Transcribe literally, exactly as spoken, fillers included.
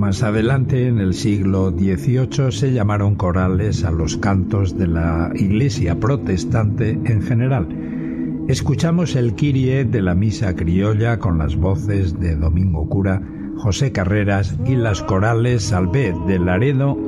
Más adelante, en el siglo dieciocho, se llamaron corales a los cantos de la Iglesia protestante en general. Escuchamos el Kyrie de la misa criolla con las voces de Domingo Cura, José Carreras y las corales Salvé de Laredo